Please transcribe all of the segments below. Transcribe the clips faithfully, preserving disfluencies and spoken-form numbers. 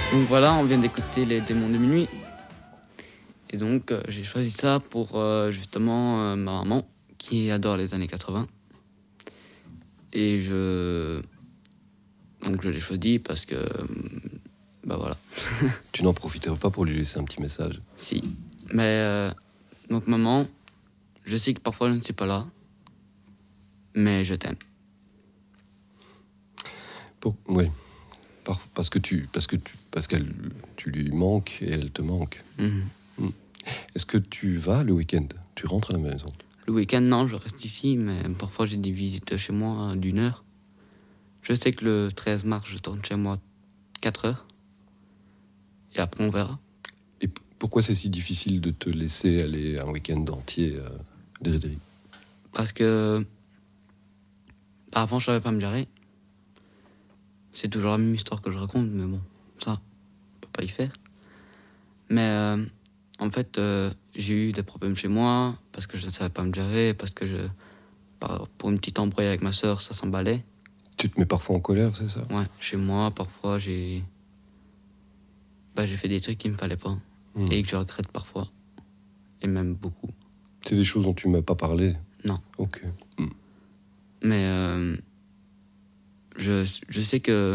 Donc voilà, on vient d'écouter Les Démons de Minuit. Et donc euh, j'ai choisi ça pour euh, justement euh, ma maman qui adore les années quatre-vingts. Et je... Donc je l'ai choisi parce que... Bah voilà. Tu n'en profiterais pas pour lui laisser un petit message? Si. Mais euh, donc maman, je sais que parfois je ne suis pas là, mais je t'aime. Pour... Oui. Par... Parce que tu, parce que tu, parce qu'elle, tu lui manques et elle te manque. Mmh. Mmh. Est-ce que tu vas le week-end? Tu rentres à la maison? Le week-end, non, je reste ici, mais parfois j'ai des visites chez moi d'une heure. Je sais que le treize mars, je tourne chez moi quatre heures. Et après, on verra. Et p- pourquoi c'est si difficile de te laisser aller un week-end entier euh, à Déridéry? Parce que... Bah, avant, je savais pas me gérer. C'est toujours la même histoire que je raconte, mais bon, ça, on peut pas y faire. Mais euh, en fait, euh, j'ai eu des problèmes chez moi, parce que je ne savais pas me gérer, parce que je... par- Pour une petite embrouille avec ma sœur, ça s'emballait. Tu te mets parfois en colère, c'est ça? Ouais, chez moi, parfois, j'ai... Bah, j'ai fait des trucs qu'il me fallait pas. Mmh. Et que je regrette parfois. Et même beaucoup. C'est des choses dont tu m'as pas parlé? Non. Ok. Mmh. Mais euh, je, je sais que...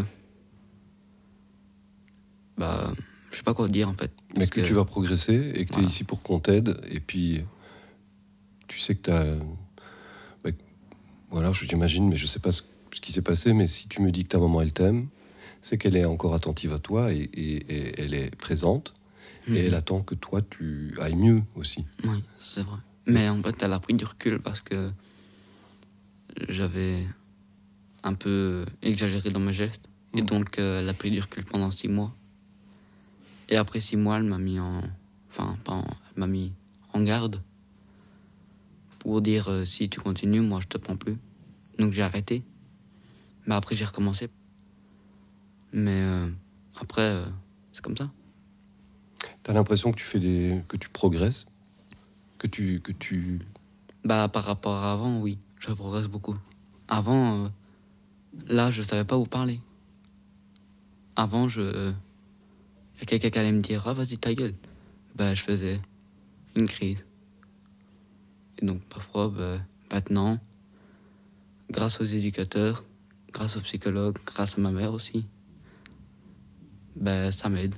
Bah, je sais pas quoi dire en fait. Mais Parce que, tu vas progresser et que Voilà. tu es ici pour qu'on t'aide. Et puis, tu sais que tu as... Bah, voilà, je t'imagine, mais je sais pas ce, ce qui s'est passé. Mais si tu me dis que ta maman, elle t'aime, c'est qu'elle est encore attentive à toi et, et- et elle est présente. Mhm. Et elle attend que toi, tu ailles mieux aussi. Oui, c'est vrai. Mais en fait, elle a pris du recul parce que j'avais un peu exagéré dans mes gestes. Et Mhm. donc, euh, elle a pris du recul pendant six mois. Et après six mois, elle m'a mis en... Enfin, pas en... Elle m'a mis en garde. Pour dire, euh, si tu continues, moi, je te prends plus. Donc, j'ai arrêté. Mais après, j'ai recommencé. Mais euh, après, euh, c'est comme ça. Tu as l'impression que tu fais des... que tu progresses, que tu... Que tu... Bah, par rapport à avant, oui, je progresse beaucoup. Avant, euh, là, je savais pas où parler. Avant, je... Il y a quelqu'un qui allait me dire « Ah, vas-y, ta gueule !» Bah, je faisais une crise. Et donc, parfois, bah, maintenant, grâce aux éducateurs, grâce aux psychologues, grâce à ma mère aussi, bah, ça m'aide.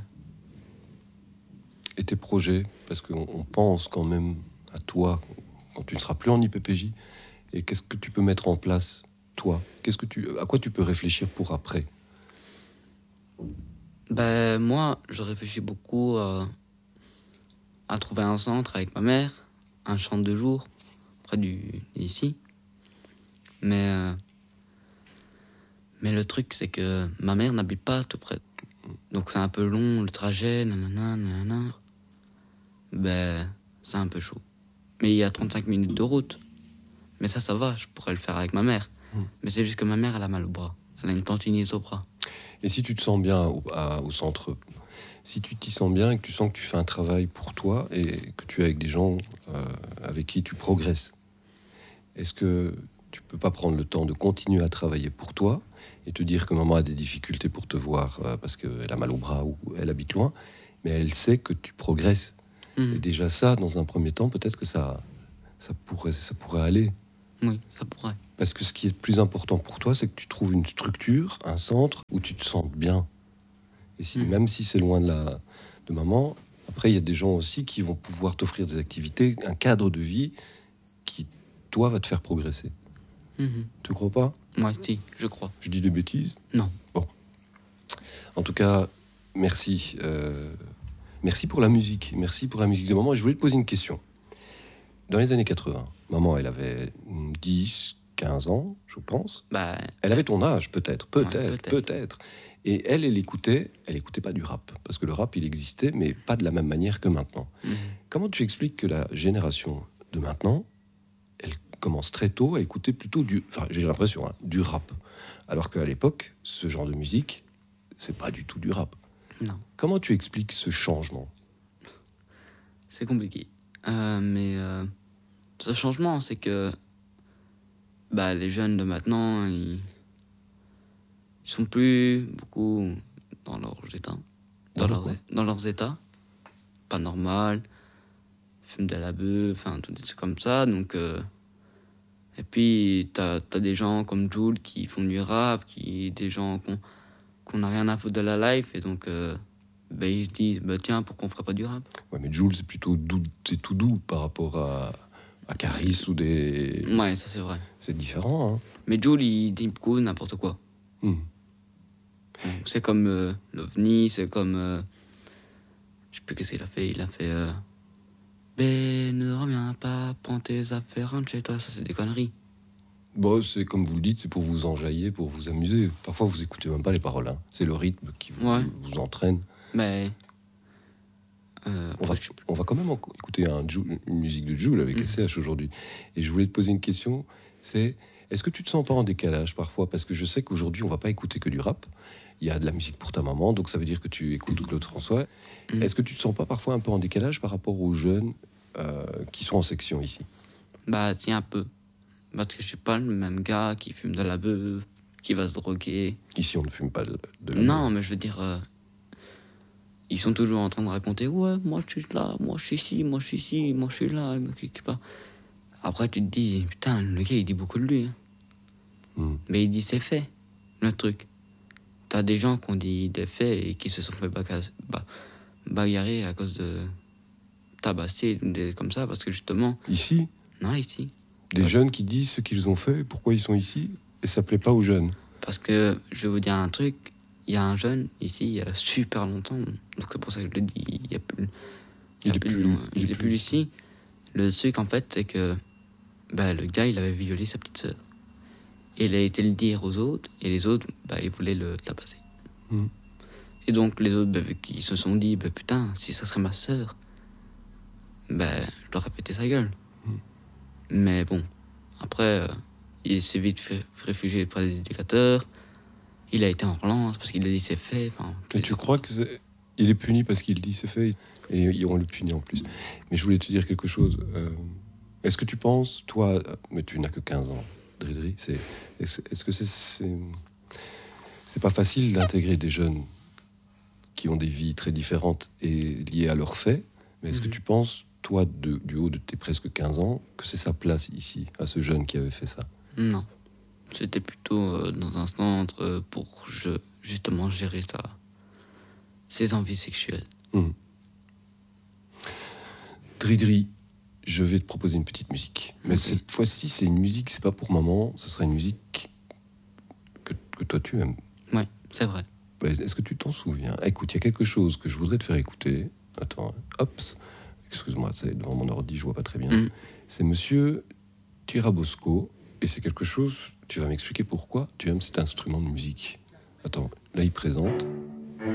Et tes projets, parce qu'on on pense quand même à toi quand tu ne seras plus en I P P J. Et qu'est-ce que tu peux mettre en place, toi? Qu'est-ce que tu, à quoi tu peux réfléchir pour après? Bah, moi, je réfléchis beaucoup à, à trouver un centre avec ma mère, un centre de jour, près du d'ici. Mais, euh, mais le truc, c'est que ma mère n'habite pas tout près. Donc c'est un peu long, le trajet, nanana, nanana. Ben, c'est un peu chaud. Mais il y a trente-cinq minutes de route. Mais ça, ça va, je pourrais le faire avec ma mère. Mmh. Mais c'est juste que ma mère, elle a mal au bras. Elle a une tendinite au bras. Et si tu te sens bien au, à- au centre, si tu t'y sens bien et que tu sens que tu fais un travail pour toi et que tu es avec des gens euh, avec qui tu progresses, est-ce que tu peux pas prendre le temps de continuer à travailler pour toi et te dire que maman a des difficultés pour te voir euh, parce qu'elle a mal au bras ou elle habite loin, mais elle sait que tu progresses. Mmh. Et déjà ça, dans un premier temps, peut-être que ça, ça pourrait, ça pourrait aller. Oui, ça pourrait. Parce que ce qui est le plus important pour toi, c'est que tu trouves une structure, un centre où tu te sentes bien. Et si, Mmh. même si c'est loin de, la, de maman, après, il y a des gens aussi qui vont pouvoir t'offrir des activités, un cadre de vie qui, toi, va te faire progresser. Mmh. Tu crois pas? Moi, si, je crois. Je dis des bêtises? Non. Bon. En tout cas, merci. Euh, merci pour la musique. Merci pour la musique de maman. Et je voulais te poser une question. Dans les années quatre-vingts, maman, elle avait dix, quinze ans, je pense. Bah, Elle avait ton âge, peut-être, peut-être, Ouais, peut-être. peut-être. Et elle, elle écoutait, elle écoutait pas du rap, parce que le rap, il existait, mais pas de la même manière que maintenant. mmh. Comment tu expliques que la génération de maintenant, elle commence très tôt à écouter plutôt du, enfin, j'ai l'impression, hein, du rap, alors qu'à l'époque, ce genre de musique, c'est pas du tout du rap. Non, Comment tu expliques ce changement? c'est compliqué. Euh, mais euh, ce changement, c'est que bah, les jeunes de maintenant, ils, ils sont plus beaucoup dans leur état. dans, Dans leurs, quoi dans leurs états. Pas normal, fument de la bœuf, enfin, tout des trucs comme ça. Donc, euh, et puis, t'as, t'as des gens comme Jul qui font du rap, qui, des gens qu'on, qu'on n'a rien à foutre de la life. Et donc, euh, ben, ils se disent, bah, tiens, pourquoi on ferait pas du rap? Ouais, mais Jules, c'est plutôt doux, c'est tout doux par rapport à, à Caris ou des. Ouais, ça c'est vrai. C'est différent, hein. Mais Jul, il dit beaucoup n'importe quoi. Hmm. C'est comme euh, l'OVNI, c'est comme... euh, je sais plus qu'est-ce qu'il a fait. Il a fait... Euh, ben, ne reviens pas, prends tes affaires, rentre chez toi. Ça, c'est des conneries. Bon, c'est comme vous le dites, c'est pour vous enjailler, pour vous amuser. Parfois, vous écoutez même pas les paroles, hein. C'est le rythme qui vous, Ouais. vous entraîne. Mais... Euh, On va, après, je- on va quand même en- écouter un Jul- une musique de Jules avec Mhm. S C H aujourd'hui. Et je voulais te poser une question, c'est est-ce que tu te sens pas en décalage parfois? Parce que je sais qu'aujourd'hui, on va pas écouter que du rap. Il y a de la musique pour ta maman, donc ça veut dire que tu écoutes Claude François. Mhm. Est-ce que tu te sens pas parfois un peu en décalage par rapport aux jeunes euh, qui sont en section ici? Bah, si, un peu. Parce que je suis pas le même gars qui fume de la beuh, qui va se droguer. Ici, on ne fume pas de, de la Non, beuh. mais je veux dire... euh, ils sont toujours en train de raconter, ouais, moi je suis là, moi je suis ici, moi je suis ici, moi je suis là, il me clique pas. Après tu te dis, putain, le gars il dit beaucoup de lui. Hein. Hmm. Mais il dit c'est fait, le truc. T'as des gens qui ont dit des faits et qui se sont fait bagas- ba- bagarrer à cause de tabasser, des comme ça, parce que justement, Ici, non, ici. des Ouais. jeunes qui disent ce qu'ils ont fait, pourquoi ils sont ici, et ça plaît pas aux jeunes. Parce que je vais vous dire un truc, il y a un jeune ici, il y a super longtemps, donc c'est pour ça que je le dis, il y a plus, il, y a Il est plus, plus- long- il il est est plus plus ici. Le truc en fait, c'est que bah, le gars il avait violé sa petite sœur. Et il a été le dire aux autres, et les autres, bah, ils voulaient le tabasser. Mhm. Et donc les autres, bah, vu qu'ils se sont dit, bah, putain, si ça serait ma sœur, bah, je leur ai pété sa gueule. Mhm. Mais bon, après, euh, il s'est vite fait réfugier auprès des éducateurs. Il a été en relance parce qu'il a dit c'est fait. Enfin, Et tu crois que c'est... il est puni parce qu'il dit c'est fait, et on le punit en plus. Mais je voulais te dire quelque chose. euh, Est-ce que tu penses, toi, mais tu n'as que quinze ans, Dridri, c'est, est-ce, est-ce que c'est, c'est, c'est pas facile d'intégrer des jeunes qui ont des vies très différentes et liées à leurs faits? Mais est-ce Mhm. que tu penses, toi, de- du haut de tes presque quinze ans, que c'est sa place ici, à ce jeune qui avait fait ça? Non. C'était plutôt euh, dans un centre euh, pour je, justement gérer ça, ses envies sexuelles. Hum. Dridri, je vais te proposer une petite musique. Mais Ok. cette fois-ci, c'est une musique, c'est pas pour maman, ce sera une musique que, que toi tu aimes. Ouais, c'est vrai. Ouais, est-ce que tu t'en souviens? Écoute, il y a quelque chose que je voudrais te faire écouter. Attends, hop, excuse-moi, c'est devant mon ordi, je vois pas très bien. Mm. C'est Monsieur Tirabosco, et c'est quelque chose, tu vas m'expliquer pourquoi tu aimes cet instrument de musique. Attends, là il présente.